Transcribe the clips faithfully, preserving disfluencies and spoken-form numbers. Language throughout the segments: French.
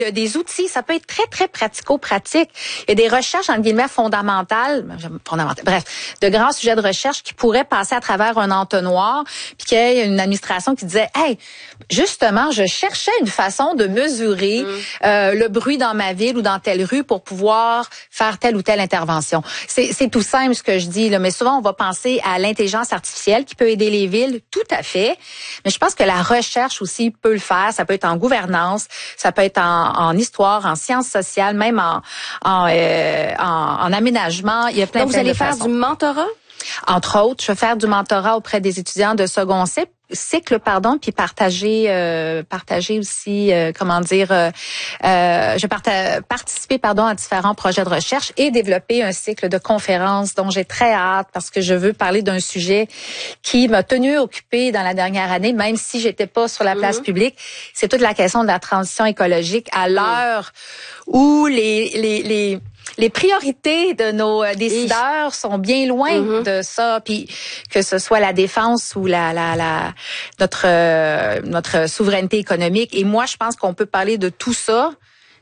Des outils, ça peut être très, très pratico-pratique. Il y a des recherches, entre guillemets, fondamentales, fondamentales, bref, de grands sujets de recherche qui pourraient passer à travers un entonnoir, puis qu'il y ait une administration qui disait, hey, justement, je cherchais une façon de mesurer mmh. euh, le bruit dans ma ville ou dans telle rue pour pouvoir faire telle ou telle intervention. C'est, c'est tout simple ce que je dis, là, mais souvent, on va penser à l'intelligence artificielle qui peut aider les villes, tout à fait, mais je pense que la recherche aussi peut le faire. Ça peut être en gouvernance, ça peut être en en histoire, en sciences sociales, même en en, euh, en, en aménagement. Il y a plein, Donc, plein vous allez de faire façons. du mentorat? Entre autres, je vais faire du mentorat auprès des étudiants de second cycle. cycle pardon puis partager euh, partager aussi euh, comment dire euh, euh, je vais parta- participer pardon à différents projets de recherche et développer un cycle de conférences dont j'ai très hâte parce que je veux parler d'un sujet qui m'a tenu occupée dans la dernière année même si j'étais pas sur la place mm-hmm. publique. C'est toute la question de la transition écologique à l'heure mm. où les les les Les priorités de nos décideurs Et... sont bien loin mm-hmm. de ça, puis que ce soit la défense ou la la la notre euh, notre souveraineté économique. Et moi, je pense qu'on peut parler de tout ça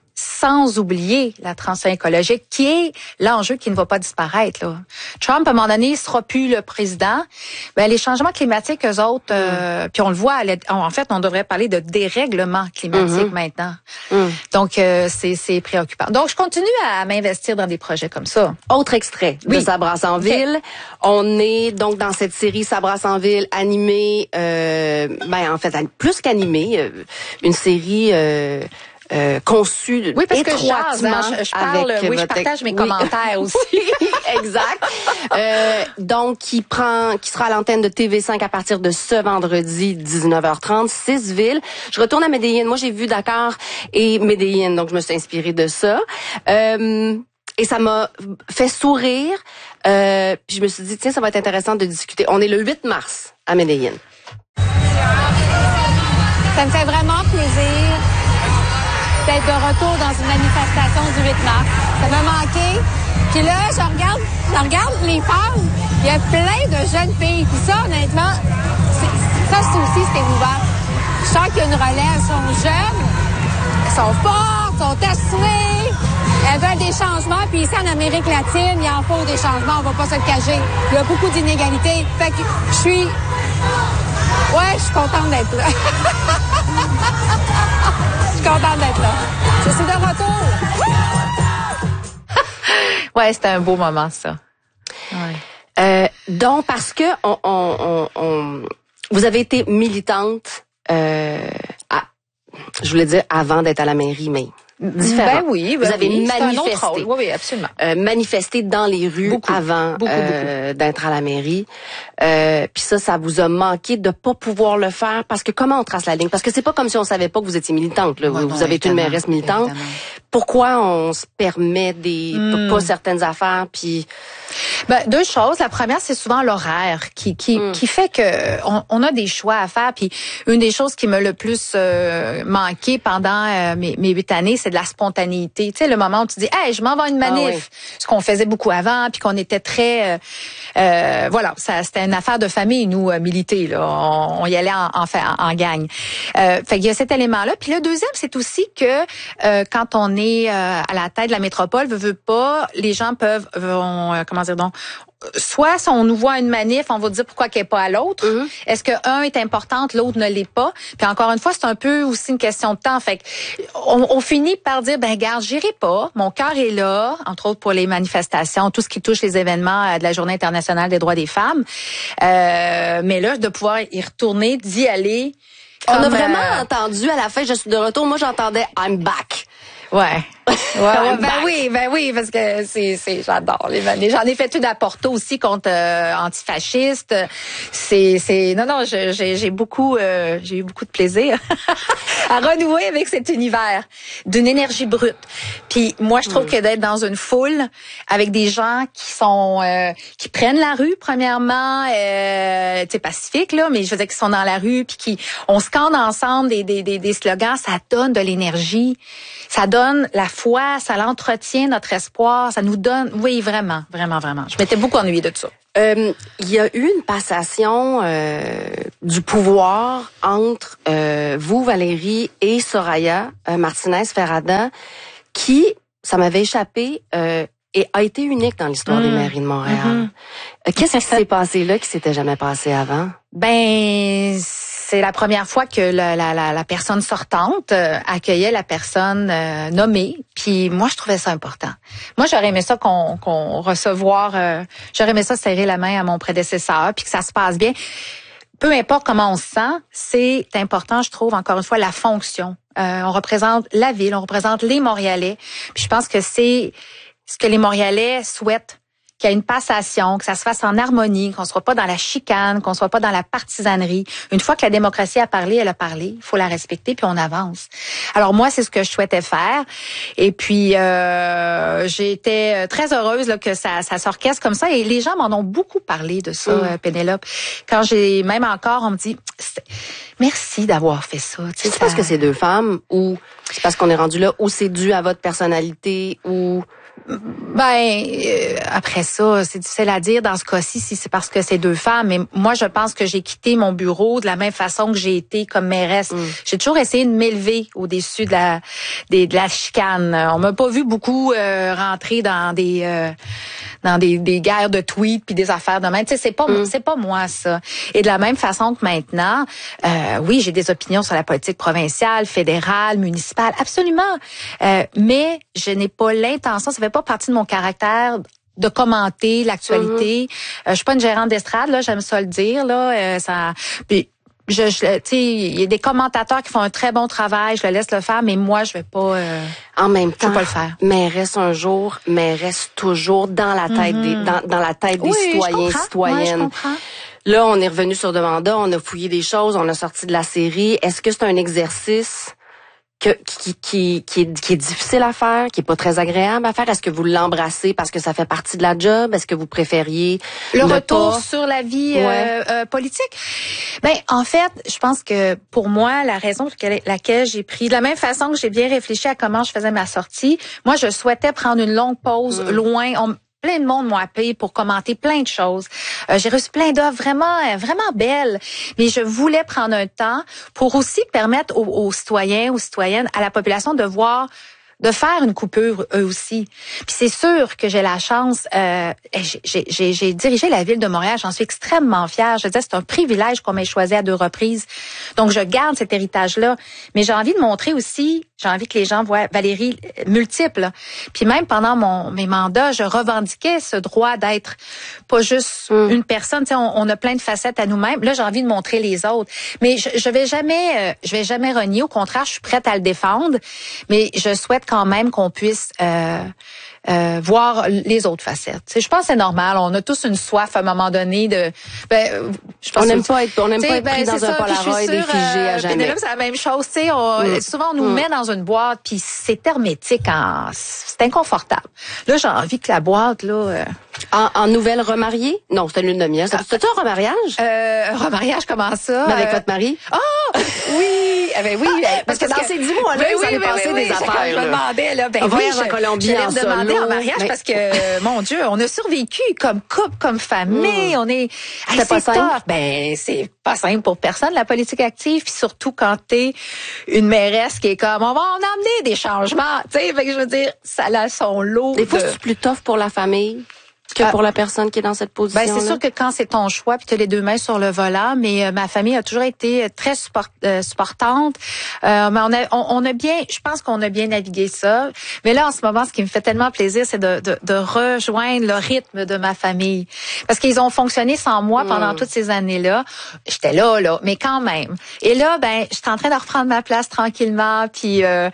sans oublier la transition écologique, qui est l'enjeu qui ne va pas disparaître. Là. Trump, à un moment donné, ne sera plus le président. Ben, les changements climatiques, eux autres, mm. euh, puis on le voit, en fait, on devrait parler de dérèglement climatique mm-hmm. maintenant. Mm. Donc, euh, c'est, c'est préoccupant. Donc, je continue à m'investir dans des projets comme ça. Autre extrait oui. de Ça brasse en ville. Okay. On est donc dans cette série Ça brasse en ville, animée, euh, ben en fait, plus qu'animée, euh, une série... Euh, Euh, conçu oui, parce étroitement que je, jase, hein, je, je parle, avec oui, votre... je partage mes oui. commentaires aussi. Exact. Euh, donc, qui prend, qui sera à l'antenne de T V cinq à partir de ce vendredi dix-neuf heures trente, six villes. Je retourne à Medellín. Moi, j'ai vu Dakar et Medellín, donc je me suis inspirée de ça. Euh, et ça m'a fait sourire. Euh, puis je me suis dit, tiens, ça va être intéressant de discuter. On est le huit mars à Medellín. Ça me fait vraiment plaisir d'être de retour dans une manifestation du huit mars. Ça m'a manqué. Puis là, je regarde, je regarde les femmes. Il y a plein de jeunes filles. Puis ça, honnêtement, c'est, ça c'est aussi, c'était ouvert. Je sens qu'il y a une relève. Elles sont jeunes, elles sont fortes, elles sont assumées. Elles veulent des changements. Puis ici, en Amérique latine, il en faut des changements. On va pas se le cacher. Il y a beaucoup d'inégalités. Fait que je suis... Ouais, je suis contente d'être là. Je suis contente d'être là. Je suis de retour. Ouais, c'était un beau moment, ça. Ouais. Euh, donc, parce que on, on, on, on, vous avez été militante, euh, à, je voulais dire avant d'être à la mairie, mais différent. Ben oui, ben vous avez oui, manifesté. Oui, oui, absolument. Euh, manifesté dans les rues beaucoup, avant beaucoup, euh, beaucoup. d'être à la mairie. Euh, puis ça, ça vous a manqué de pas pouvoir le faire parce que comment on trace la ligne? Parce que c'est pas comme si on savait pas que vous étiez militante. Là. Ouais, vous, non, vous avez été une mairesse militante. Évidemment. Pourquoi on se permet des hmm. pas certaines affaires puis ben, deux choses. La première, c'est souvent l'horaire qui qui mm. qui fait que on, on a des choix à faire. Puis une des choses qui m'a le plus euh, manqué pendant euh, mes mes huit années, c'est de la spontanéité. Tu sais, le moment où tu dis, hey, je m'en vais à une manif, ah, oui. ce qu'on faisait beaucoup avant, puis qu'on était très, euh, euh, voilà, ça c'était une affaire de famille, nous euh, militer là, on, on y allait en en, en, en gang. Euh, fait qu'il y a cet élément-là. Puis le deuxième, c'est aussi que euh, quand on est euh, à la tête de la métropole, veut veut pas, les gens peuvent vont euh, comment dire donc soit si on nous voit à une manif, on va dire pourquoi qu'elle n'est pas à l'autre. Mm-hmm. Est-ce que un est importante, l'autre ne l'est pas? Puis encore une fois, c'est un peu aussi une question de temps. Fait on, on finit par dire, ben regarde, j'irai pas. Mon cœur est là, entre autres pour les manifestations, tout ce qui touche les événements de la Journée internationale des droits des femmes. Euh, mais là, de pouvoir y retourner, d'y aller. On a vraiment euh... entendu à la fin, je suis de retour. Moi, j'entendais I'm back. Ouais. Ouais, ouais ben oui, ben oui, parce que c'est, c'est, j'adore les manifs. J'en ai fait une à Porto aussi contre euh, antifascistes. C'est, c'est, non, non, je, j'ai, j'ai beaucoup, euh, j'ai eu beaucoup de plaisir à renouer avec cet univers d'une énergie brute. Puis moi, je trouve mmh. que d'être dans une foule avec des gens qui sont, euh, qui prennent la rue premièrement, euh, tu sais, pacifique là, mais je veux dire qu'ils sont dans la rue puis qui, on scande ensemble des, des, des, des slogans, ça donne de l'énergie, ça donne la foi, ça l'entretient notre espoir, ça nous donne, oui, vraiment, vraiment, vraiment. Je m'étais beaucoup ennuyée de ça. Euh, il y a eu une passation euh, du pouvoir entre euh, vous, Valérie, et Soraya euh, Martinez-Ferrada, qui, ça m'avait échappé, euh, et a été unique dans l'histoire mmh. des mairies de Montréal. Mmh. Euh, qu'est-ce qui s'est passé là qui s'était jamais passé avant? Ben, c'est la première fois que la, la, la, la personne sortante euh, accueillait la personne euh, nommée. Puis moi, je trouvais ça important. Moi, j'aurais aimé ça qu'on, qu'on recevoir, euh, j'aurais aimé ça serrer la main à mon prédécesseur, puis que ça se passe bien. Peu importe comment on se sent, c'est important, je trouve, encore une fois, la fonction. Euh, on représente la ville, on représente les Montréalais. Puis je pense que c'est ce que les Montréalais souhaitent, qu'il y ait une passation, que ça se fasse en harmonie, qu'on soit pas dans la chicane, qu'on soit pas dans la partisanerie. Une fois que la démocratie a parlé, elle a parlé. Il faut la respecter, puis on avance. Alors moi, c'est ce que je souhaitais faire. Et puis, euh, j'ai été très heureuse là, que ça, ça s'orchestre comme ça. Et les gens m'en ont beaucoup parlé de ça, mmh. Pénélope. Quand j'ai, même encore, on me dit, merci d'avoir fait ça. Tu sais, c'est parce que c'est deux femmes, ou c'est parce qu'on est rendu là, ou c'est dû à votre personnalité, ou... Ben, euh, après ça, c'est difficile à dire dans ce cas-ci si c'est parce que c'est deux femmes. Mais moi, je pense que j'ai quitté mon bureau de la même façon que j'ai été comme mairesse. Mm. J'ai toujours essayé de m'élever au-dessus de la, des, de la chicane. On m'a pas vu beaucoup euh, rentrer dans des... Euh, dans des, des guerres de tweets puis des affaires de même. Tu sais, c'est pas mm. c'est pas moi ça. Et de la même façon que maintenant, euh, oui, j'ai des opinions sur la politique provinciale, fédérale, municipale, absolument. Euh, mais je n'ai pas l'intention, ça fait pas partie de mon caractère de commenter l'actualité. Mm-hmm. Euh, je suis pas une gérante d'estrade là, j'aime ça le dire là. Euh, ça. Puis, Je, je tu sais, il y a des commentateurs qui font un très bon travail, je le laisse le faire, mais moi, je vais pas. Euh, en même temps, je vais pas le faire. Mais reste un jour, mais reste toujours dans la tête mm-hmm. des, dans, dans la tête des oui, citoyens, citoyennes. Ouais, je comprends. Là, on est revenu sur Demanda, on a fouillé des choses, on a sorti de la série. Est-ce que c'est un exercice que, qui, qui, qui, est, qui est difficile à faire, qui est pas très agréable à faire? Est-ce que vous l'embrassez parce que ça fait partie de la job? Est-ce que vous préfériez le ne retour pas? sur la vie ouais. euh, euh, politique? Ben, en fait, je pense que pour moi, la raison pour laquelle j'ai pris, de la même façon que j'ai bien réfléchi à comment je faisais ma sortie, moi, je souhaitais prendre une longue pause mmh. loin. On, Plein de monde m'ont appelé pour commenter plein de choses. Euh, j'ai reçu plein d'offres vraiment, vraiment belles. Mais je voulais prendre un temps pour aussi permettre aux, aux citoyens, aux citoyennes, à la population de voir, de faire une coupure eux aussi. Puis c'est sûr que j'ai la chance, euh, j'ai, j'ai, j'ai dirigé la ville de Montréal, j'en suis extrêmement fière. Je veux dire, c'est un privilège qu'on m'ait choisi à deux reprises. Donc je garde cet héritage-là. Mais j'ai envie de montrer aussi, j'ai envie que les gens voient Valérie multiple. Puis même pendant mon mes mandats, je revendiquais ce droit d'être pas juste mm. une personne. Tu sais, on, on a plein de facettes à nous-mêmes. Là, j'ai envie de montrer les autres. Mais je, je vais jamais, euh, je vais jamais renier. Au contraire, je suis prête à le défendre. Mais je souhaite quand même qu'on puisse euh, euh, voir les autres facettes. Tu sais, je pense que c'est normal. On a tous une soif à un moment donné de. Ben, je pense on n'aime pas être, on n'aime pas être pris ben, dans un Polaroid et figé à jamais. Pénélope, c'est la même chose. Tu sais, on, mm. souvent on nous mm. met dans une boîte puis c'est hermétique, en, c'est inconfortable. Là, j'ai envie que la boîte là. Euh, En, en nouvelle remariée? Non, c'était une lune de miel. C'était un remariage? Euh, remariage, comment ça? Mais avec euh... votre mari? Oh! Oui! Eh ben oui! Ah, parce, parce que dans que... ces dix mois-là, oui, vous allez oui, passer oui, des oui, affaires. Je me demandais, là. Ben un oui, voyage je, en Colombie en solo. demander en mariage mais... parce que, mon Dieu, on a survécu comme couple, comme famille. Mm. On est, c'est pas simple. Tough. Ben, c'est pas simple pour personne, la politique active. Puis surtout quand t'es une mairesse qui est comme, on va en amener des changements. Tu sais, fait que je veux dire, ça a son lot. Des fois, de... c'est plus tough pour la famille que pour la personne qui est dans cette position. Ben c'est sûr que quand c'est ton choix puis tu as les deux mains sur le volant, mais euh, ma famille a toujours été très support, euh, supportante. Euh, mais on a on, on a bien, je pense qu'on a bien navigué ça. Mais là en ce moment, ce qui me fait tellement plaisir, c'est de, de, de rejoindre le rythme de ma famille, parce qu'ils ont fonctionné sans moi pendant mmh. toutes ces années-là. J'étais là là, mais quand même. Et là, ben j'étais en train de reprendre ma place tranquillement, puis euh,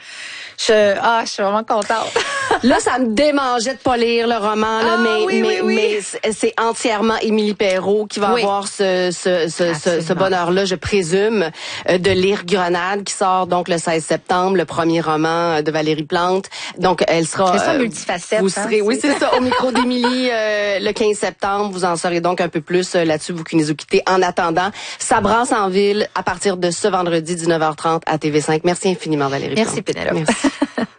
je ah je suis vraiment contente. Là, ça me démangeait de pas lire le roman là, ah, mais oui, mais, oui, oui. mais c'est entièrement Émilie Perrault qui va oui. avoir ce ce ce, ce, ce bonheur-là, je présume, de lire Grenade, qui sort donc le seize septembre, le premier roman de Valérie Plante. Donc elle sera. C'est ça, multifacette. Vous serez, hein, oui, c'est ça, au micro d'Émilie euh, le quinze septembre. Vous en saurez donc un peu plus là-dessus, vous qui nous écoutez. En attendant, ça brasse en ville à partir de ce vendredi dix-neuf heures trente à T V cinq. Merci infiniment, Valérie. Merci, Plante. Pénélope. Merci.